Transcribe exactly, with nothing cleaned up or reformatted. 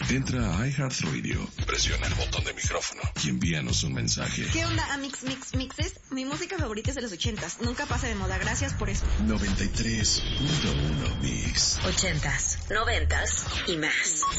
Entra a iHeartRadio, presiona el botón de micrófono y envíanos un mensaje. ¿Qué onda, Amix Mix Mixes? Mi música favorita es de los ochentas. Nunca pasa de moda. Gracias por eso. noventa y tres punto uno Mix. Ochentas, noventas y más.